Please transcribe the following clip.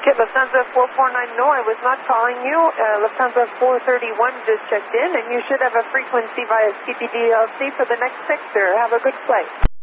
Okay, Lufthansa 449, no, I was not calling you. Lufthansa 431 just checked in, and you should have a frequency via CPDLC for the next sector. Have a good flight.